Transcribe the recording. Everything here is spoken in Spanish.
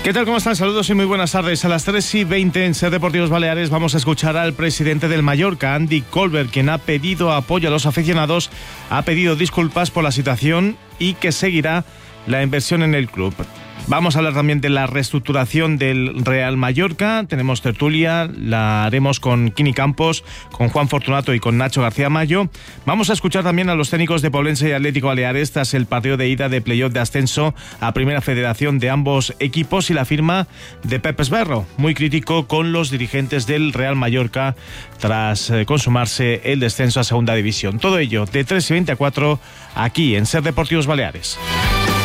¿Qué tal? ¿Cómo están? Saludos y muy buenas tardes. A las 3:20 en Ser Deportivos Baleares vamos a escuchar al presidente del Mallorca, Andy Colbert, quien ha pedido apoyo a los aficionados, ha pedido disculpas por la situación y que seguirá la inversión en el club. Vamos a hablar también de la reestructuración del Real Mallorca. Tenemos tertulia, la haremos con Quini Campos, con Juan Fortunato y con Nacho García Mayo. Vamos a escuchar también a los técnicos de Poblense y Atlético Baleares tras el partido de ida de playoff de ascenso a Primera Federación de ambos equipos y la firma de Pep Esberro, muy crítico con los dirigentes del Real Mallorca tras consumarse el descenso a Segunda División. Todo ello de 3:20 a 4 aquí en Ser Deportivos Baleares.